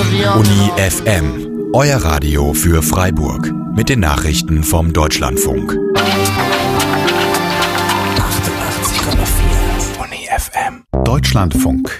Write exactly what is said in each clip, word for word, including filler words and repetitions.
Uni F M, euer Radio für Freiburg. Mit den Nachrichten vom Deutschlandfunk. achtundachtzig Komma vier Uni F M. Deutschlandfunk.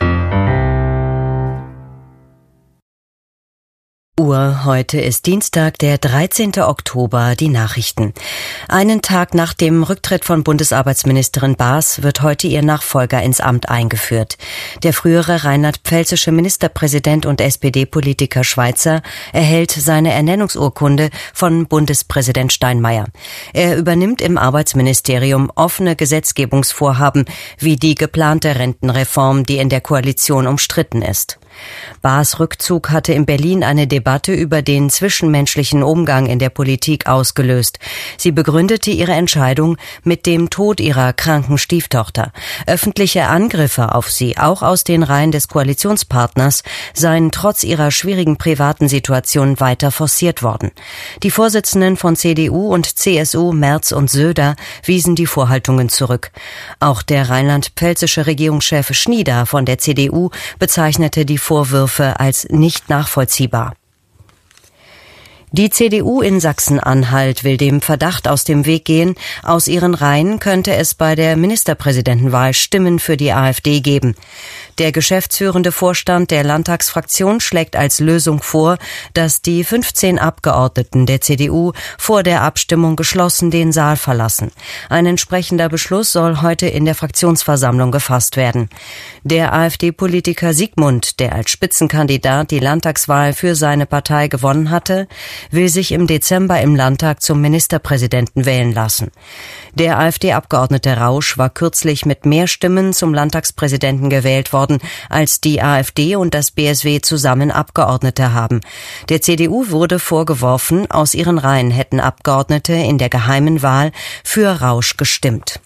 Uhr. Heute ist Dienstag, der dreizehnten Oktober, die Nachrichten. Einen Tag nach dem Rücktritt von Bundesarbeitsministerin Baas wird heute ihr Nachfolger ins Amt eingeführt. Der frühere rheinland-pfälzische Ministerpräsident und S P D-Politiker Schweizer erhält seine Ernennungsurkunde von Bundespräsident Steinmeier. Er übernimmt im Arbeitsministerium offene Gesetzgebungsvorhaben wie die geplante Rentenreform, die in der Koalition umstritten ist. Baas Rückzug hatte in Berlin eine Debatte über den zwischenmenschlichen Umgang in der Politik ausgelöst. Sie begründete ihre Entscheidung mit dem Tod ihrer kranken Stieftochter. Öffentliche Angriffe auf sie, auch aus den Reihen des Koalitionspartners, seien trotz ihrer schwierigen privaten Situation weiter forciert worden. Die Vorsitzenden von C D U und C S U, Merz und Söder, wiesen die Vorhaltungen zurück. Auch der rheinland-pfälzische Regierungschef Schnieder von der C D U bezeichnete die Vorwürfe als nicht nachvollziehbar. Die C D U in Sachsen-Anhalt will dem Verdacht aus dem Weg gehen, aus ihren Reihen könnte es bei der Ministerpräsidentenwahl Stimmen für die AfD geben. Der geschäftsführende Vorstand der Landtagsfraktion schlägt als Lösung vor, dass die fünfzehn Abgeordneten der C D U vor der Abstimmung geschlossen den Saal verlassen. Ein entsprechender Beschluss soll heute in der Fraktionsversammlung gefasst werden. Der AfD-Politiker Siegmund, der als Spitzenkandidat die Landtagswahl für seine Partei gewonnen hatte, will sich im Dezember im Landtag zum Ministerpräsidenten wählen lassen. Der AfD-Abgeordnete Rausch war kürzlich mit mehr Stimmen zum Landtagspräsidenten gewählt worden, als die AfD und das B S W zusammen Abgeordnete haben. Der C D U wurde vorgeworfen, aus ihren Reihen hätten Abgeordnete in der geheimen Wahl für Rausch gestimmt.